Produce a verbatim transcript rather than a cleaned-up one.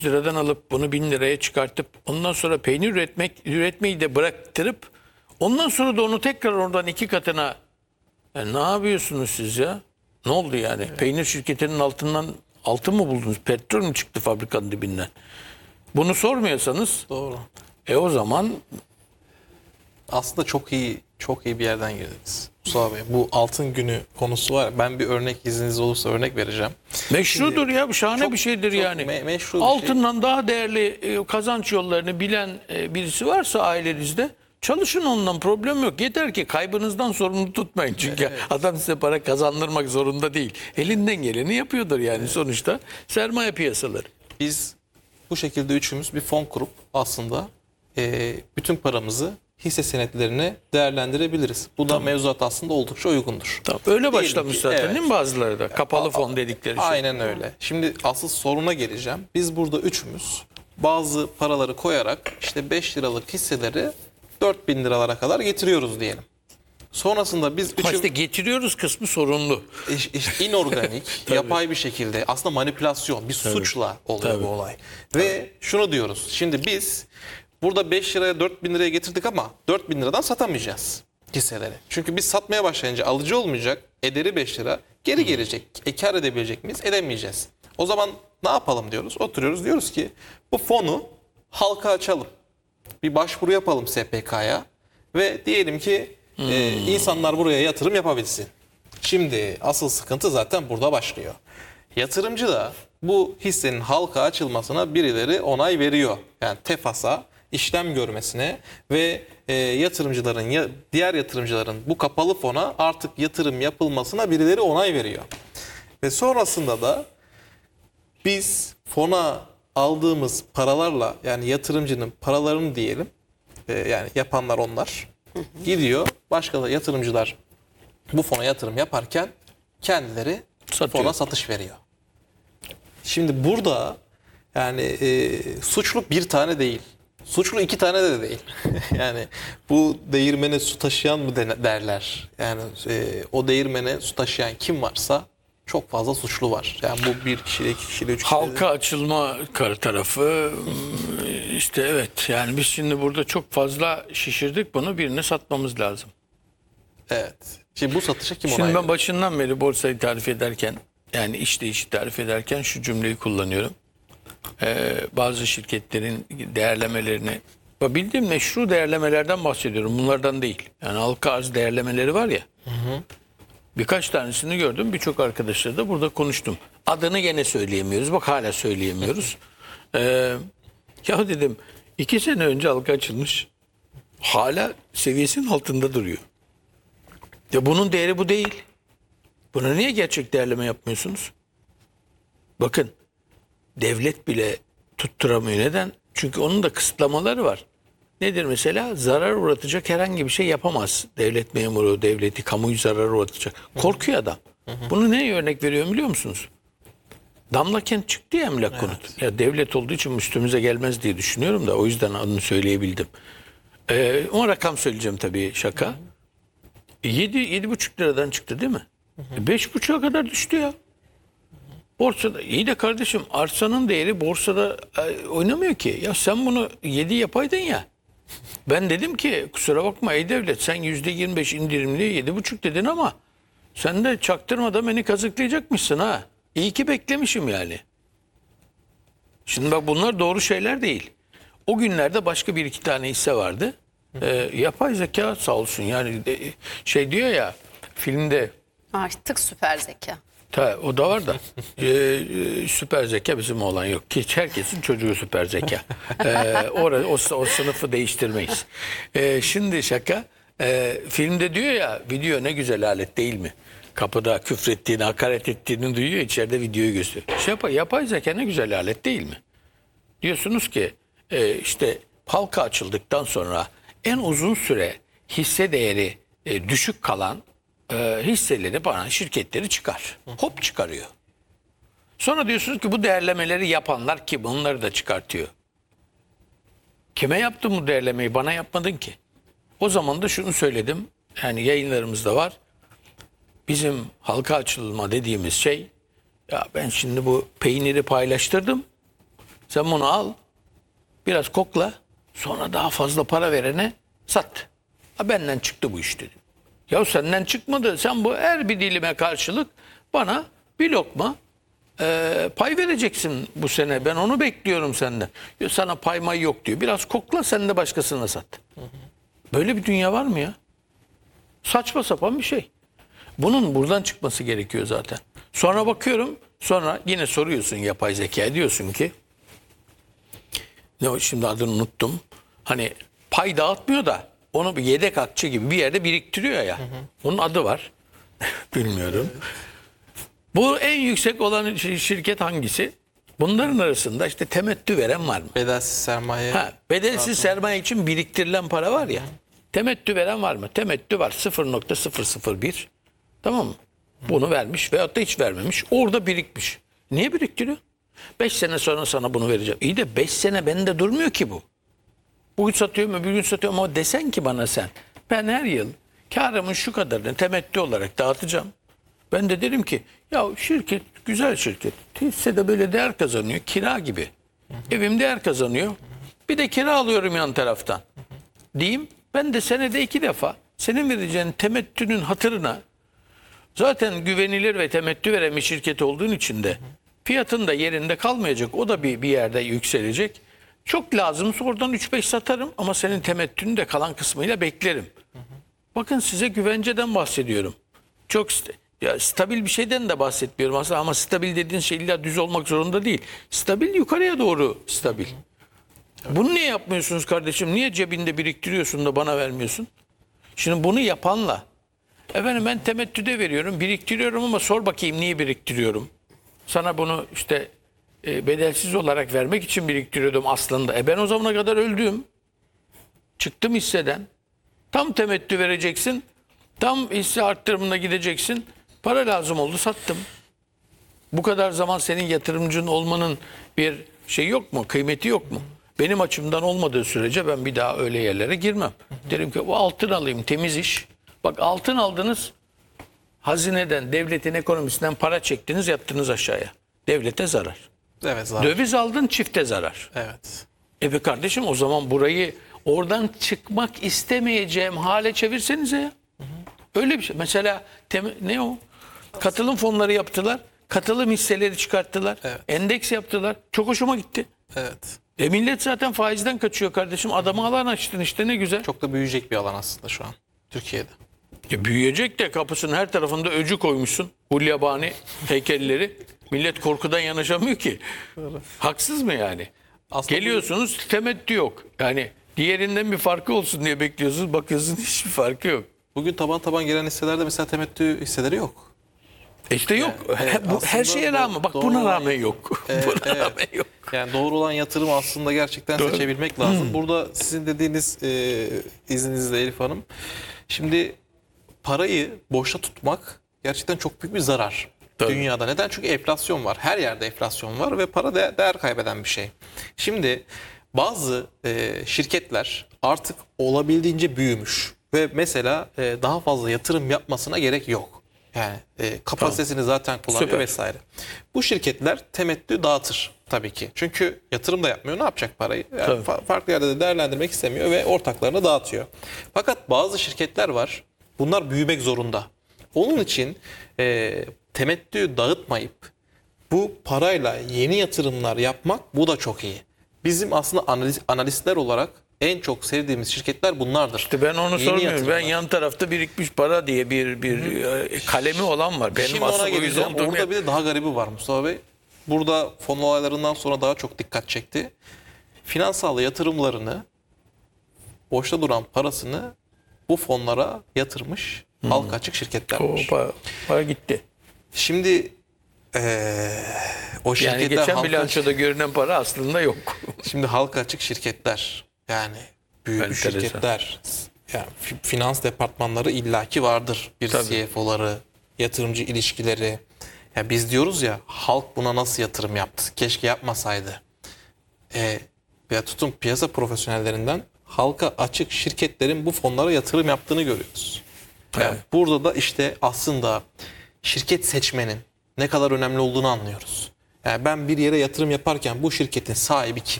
liradan alıp bunu bin liraya çıkartıp ondan sonra peynir üretmek üretmeyi de bıraktırıp ondan sonra da onu tekrar oradan iki katına ya ne yapıyorsunuz siz ya? Ne oldu yani? Evet. Peynir şirketinin altından altın mı buldunuz? Petrol mü çıktı fabrikanın dibinden? Bunu sormuyorsanız doğru. E o zaman aslında çok iyi çok iyi bir yerden girdiniz. Mustafa Bey, bu altın günü konusu var. Ben bir örnek, izniniz olursa örnek vereceğim. Meşrudur Şimdi, ya, bu şahane çok, bir şeydir çok yani. Me meşru bir Altından şey. daha değerli e, kazanç yollarını bilen e, birisi varsa ailenizde çalışın, ondan problem yok. Yeter ki kaybınızdan sorumlu tutmayın. Çünkü evet. adam size para kazandırmak zorunda değil. Elinden geleni yapıyordur yani evet. sonuçta sermaye piyasaları. Biz bu şekilde üçümüz bir fon kurup aslında e, bütün paramızı hisse senetlerine değerlendirebiliriz. Bu da tamam. mevzuat aslında oldukça uygundur. Tamam. Öyle başlamış ki, zaten evet. değil mi bazıları da? Kapalı a, fon dedikleri şey. Aynen öyle. Şimdi asıl soruna geleceğim. Biz burada üçümüz bazı paraları koyarak işte beş liralık hisseleri dört bin liralara kadar getiriyoruz diyelim. Sonrasında biz üçü... işte getiriyoruz kısmı sorunlu. İşte inorganik, yapay bir şekilde aslında manipülasyon, bir Tabii. suçla oluyor Tabii. bu olay. Tabii. Ve şunu diyoruz. Şimdi biz burada beş liraya dört bin liraya getirdik ama dört bin liradan satamayacağız hisseleri. Çünkü biz satmaya başlayınca alıcı olmayacak, ederi beş lira geri gelecek. E, kar edebilecek miyiz? Edemeyeceğiz. O zaman ne yapalım diyoruz? Oturuyoruz, diyoruz ki bu fonu halka açalım. Bir başvuru yapalım S P K'ya ve diyelim ki hmm. e, insanlar buraya yatırım yapabilsin. Şimdi asıl sıkıntı zaten burada başlıyor. Yatırımcı da bu hissenin halka açılmasına birileri onay veriyor. Yani TEFAS'a işlem görmesine ve e, yatırımcıların ya, diğer yatırımcıların bu kapalı fona artık yatırım yapılmasına birileri onay veriyor. Ve sonrasında da biz fona aldığımız paralarla, yani yatırımcının paralarını diyelim, e, yani yapanlar onlar, hı hı. gidiyor başka da yatırımcılar bu fona yatırım yaparken kendileri Satıyor. fona satış veriyor. Şimdi burada yani e, suçlu bir tane değil. Suçlu iki tane de değil. Yani bu değirmene su taşıyan mı derler. Yani e, o değirmene su taşıyan kim varsa çok fazla suçlu var. Yani bu bir kişiyle, iki kişiyle, üç kişiyle. Halka açılma kar tarafı işte evet. Yani biz şimdi burada çok fazla şişirdik bunu, birine satmamız lazım. Evet. Şimdi bu satışa kim onay Şimdi ben veriyor? başından beri borsayı tarif ederken, yani iş değişi tarif ederken şu cümleyi kullanıyorum. Ee, bazı şirketlerin değerlemelerini, bildiğim meşru değerlemelerden bahsediyorum, bunlardan değil. Yani halka arz değerlemeleri var ya. Hı hı. Birkaç tanesini gördüm, birçok arkadaşlarla da burada konuştum. Adını gene söyleyemiyoruz, bak hala söyleyemiyoruz. Ee, ya dedim, iki sene önce halka açılmış, hala seviyesinin altında duruyor. Ya bunun değeri bu değil. Buna niye gerçek değerleme yapmıyorsunuz? Bakın, devlet bile tutturamıyor. Neden? Çünkü onun da kısıtlamaları var. Nedir mesela? Zarar uğratacak herhangi bir şey yapamaz. Devlet memuru, devleti, kamuyu zarar uğratacak. Korkuyor adam. Hı hı. Bunu neye örnek veriyorum biliyor musunuz? Damla Kent çıktı ya, emlak evet. konut. Ya devlet olduğu için üstümüze gelmez diye düşünüyorum da o yüzden adını söyleyebildim. Ee, o rakam söyleyeceğim tabii, şaka. Hı hı. yedi yedi buçuk liradan çıktı değil mi? beş buçuğa kadar düştü ya. Borsada iyi de kardeşim, arsanın değeri borsada e, oynamıyor ki. Ya sen bunu yedi yapaydın ya. Ben dedim ki kusura bakma ey devlet, sen yüzde yirmi beş indirimli yedi buçuk dedin ama sen de çaktırmadan beni kazıklayacakmışsın ha. İyi ki beklemişim yani. Şimdi bak, bunlar doğru şeyler değil. O günlerde başka bir iki tane hisse vardı. E, yapay zeka sağ olsun yani de, şey diyor ya filmde. Artık süper zeka. Ta, o da var da ee, süper zeka bizim olan yok ki, herkesin çocuğu süper zeka. Ee, orada o, o sınıfı değiştirmeyiz. Ee, şimdi şaka, ee, filmde diyor ya, video ne güzel alet değil mi? Kapıda küfrettiğini, hakaret ettiğini duyuyor, içeride videoyu gösteriyor. Şey yapay, yapay zeka ne güzel alet değil mi? Diyorsunuz ki e, işte halka açıldıktan sonra en uzun süre hisse değeri e, düşük kalan E, hisseleri bana şirketleri çıkar. Hop çıkarıyor. Sonra diyorsunuz ki bu değerlemeleri yapanlar kim? Onları da çıkartıyor. Kime yaptın bu değerlemeyi? Bana yapmadın ki. O zaman da şunu söyledim. Yani yayınlarımızda var. Bizim halka açılma dediğimiz şey, ya ben şimdi bu peyniri paylaştırdım. Sen bunu al, biraz kokla, sonra daha fazla para verene sat. Ha, benden çıktı bu iş dedim. Ya senden çıkmadı. Sen bu her bir dilime karşılık bana bir lokma e, pay vereceksin bu sene. Ben onu bekliyorum senden. Ya sana pay may yok diyor. Biraz kokla, sen de başkasına sat. Böyle bir dünya var mı ya? Saçma sapan bir şey. Bunun buradan çıkması gerekiyor zaten. Sonra bakıyorum, sonra yine soruyorsun yapay zeka, diyorsun ki ne o, şimdi adını unuttum. Hani pay dağıtmıyor da onu bir yedek akçe gibi bir yerde biriktiriyor ya. Hı hı. Onun adı var. Bilmiyorum. Bu en yüksek olan şirket hangisi? Bunların arasında işte temettü veren var mı? Bedelsiz sermaye. Ha, bedelsiz sermaye için biriktirilen para var ya. Hı. Temettü veren var mı? Temettü var, sıfır nokta sıfır sıfır bir. Tamam mı? Bunu vermiş veyahut da hiç vermemiş. Orada birikmiş. Niye biriktiriyor? beş sene sonra sana bunu vereceğim. İyi de beş sene bende durmuyor ki bu. Bugün satıyorum, öbür gün satıyorum ama desen ki bana sen, ben her yıl karımın şu kadarını temettü olarak dağıtacağım. Ben de derim ki ya şirket güzel şirket. Hissede böyle değer kazanıyor. Kira gibi. Hı hı. Evim değer kazanıyor. Bir de kira alıyorum yan taraftan. Hı hı. Diyeyim. Ben de senede iki defa senin vereceğin temettünün hatırına, zaten güvenilir ve temettü veren bir şirket olduğun için de fiyatın da yerinde kalmayacak. O da bir, bir yerde yükselecek. Çok lazımsa oradan üç beş satarım ama senin temettünün de kalan kısmıyla beklerim. Bakın size güvenceden bahsediyorum. Çok st- ya stabil bir şeyden de bahsetmiyorum aslında ama stabil dediğin şey illa düz olmak zorunda değil. Stabil yukarıya doğru stabil. Bunu niye yapmıyorsunuz kardeşim? Niye cebinde biriktiriyorsun da bana vermiyorsun? Şimdi bunu yapanla, efendim ben temettüde veriyorum, biriktiriyorum ama sor bakayım niye biriktiriyorum? Sana bunu işte e, bedelsiz olarak vermek için biriktiriyordum aslında. E ben o zamana kadar öldüm. Çıktım hisseden. Tam temettü vereceksin. Tam hisse arttırımına gideceksin. Para lazım oldu, sattım. Bu kadar zaman senin yatırımcın olmanın bir şey yok mu? Kıymeti yok mu? Benim açımdan olmadığı sürece ben bir daha öyle yerlere girmem. Derim ki bu altın alayım, temiz iş. Bak altın aldınız, hazineden, devletin ekonomisinden para çektiniz, yattınız aşağıya. Devlete zarar. Evet, zarar. Döviz aldın, çifte zarar. Evet. E be kardeşim, o zaman burayı oradan çıkmak istemeyeceğim hale çevirsenize ya. Hı hı. Öyle bir şey. Mesela tem- ne o? Katılım fonları yaptılar. Katılım hisseleri çıkarttılar. Evet. Endeks yaptılar. Çok hoşuma gitti. Evet. E millet zaten faizden kaçıyor kardeşim. Adamı alan açtın işte, ne güzel. Çok da büyüyecek bir alan aslında şu an Türkiye'de. Ya büyüyecek de kapısının her tarafında öcü koymuşsun. Hulyabani heykelleri. Millet korkudan yanaşamıyor ki. Haksız mı yani? Aslında Geliyorsunuz, temettü yok. Yani diğerinden bir farkı olsun diye bekliyorsunuz. Bakıyorsun hiçbir farkı yok. Bugün taban taban gelen hisselerde mesela temettü hisseleri yok. E işte yok. Yani, He- bu, her aslında şeye do- rağmen. Bak doğru buna olan- rağmen yok. Evet, buna evet. rağmen yok. Yani doğru olan yatırım aslında gerçekten Doğru. seçebilmek lazım. Burada sizin dediğiniz e, izninizle Elif Hanım. Şimdi parayı boşta tutmak gerçekten çok büyük bir zarar. Tabii. Dünyada. Neden? Çünkü enflasyon var. Her yerde enflasyon var ve para de- değer kaybeden bir şey. Şimdi bazı e, şirketler artık olabildiğince büyümüş ve mesela e, daha fazla yatırım yapmasına gerek yok. Yani e, kapasitesini zaten kullanıyor Süper. vesaire. Bu şirketler temettü dağıtır tabii ki. Çünkü yatırım da yapmıyor. Ne yapacak parayı? Yani Tabii. fa- farklı yerde de değerlendirmek istemiyor ve ortaklarına dağıtıyor. Fakat bazı şirketler var. Bunlar büyümek zorunda. Onun için e, temettü dağıtmayıp bu parayla yeni yatırımlar yapmak, bu da çok iyi. Bizim aslında analiz, analistler olarak en çok sevdiğimiz şirketler bunlardır. İşte ben onu Yeni sormuyorum. Ben yatırımlar. yan tarafta birikmiş para diye bir bir e, kalemi olan var. Benim Şimdi ona aslında o yüzden geleceğim. oturmaya- Orada bir de daha garibi var Mustafa Bey. Burada fon olaylarından sonra daha çok dikkat çekti. Finansal yatırımlarını, boşta duran parasını bu fonlara yatırmış halka açık şirketler O var. para, para gitti. Şimdi eee, o şirketler Yani geçen halka, bilançoda görünen para aslında yok. şimdi halka açık şirketler, yani büyümüş Enteresan. şirketler, yani fi- finans departmanları illaki vardır. Bir Tabii. C F O'ları, yatırımcı ilişkileri. Ya biz diyoruz ya, halk buna nasıl yatırım yaptı? Keşke yapmasaydı. E, veya tutun piyasa profesyonellerinden halka açık şirketlerin bu fonlara yatırım yaptığını görüyoruz. Yani Evet. burada da işte aslında şirket seçmenin ne kadar önemli olduğunu anlıyoruz. Yani ben bir yere yatırım yaparken bu şirketin sahibi kim?